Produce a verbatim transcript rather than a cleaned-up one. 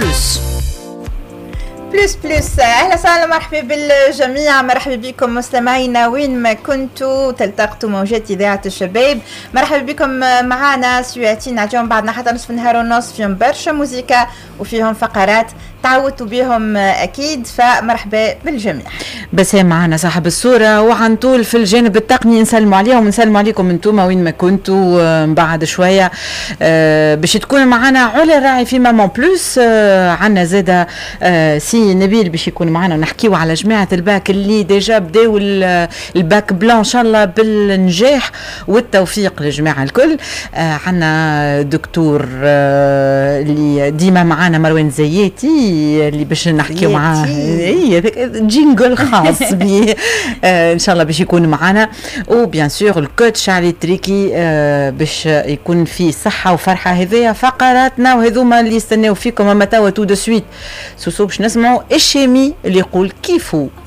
بلوس. بلوس بلوس، اهلا وسهلا مرحبا بالجميع، مرحبا بكم مستمعينا وين ما كنتوا تلتقطوا موجات اذاعه الشباب. مرحبا بكم معنا ساعتين عجوم بعدنا حتى نصف النهار ونص، فيهم برشا موسيقى وفيهم فقرات تعودتوا بهم اكيد، فمرحبا بالجميع. بس هي معنا صاحب الصوره وعن طول في الجانب التقني، نسلموا عليهم ونسلموا عليكم انتم وين ما كنتوا. بعد شويه أه باش تكون معنا علا الراعي في مامون بلوس. أه عندنا زاده أه سي نبيل باش يكون معنا ونحكيو على جماعه الباك اللي ديجا بداو الباك بلان ان شاء الله بالنجاح والتوفيق للجماعه الكل. أه عندنا دكتور أه اللي ديما معنا مروان زياتي اللي باش نحكيو معاه، هي جينجل خاص بيه آه ان شاء الله باش يكون معنا. وبيان سور الكوتش علي تريكي آه باش يكون في صحه وفرحه. هذيا فقراتنا وهذوما اللي يستناو فيكم. اما توا تو دو سويت سوسو باش نسمعوا الشامي اللي يقول كيفو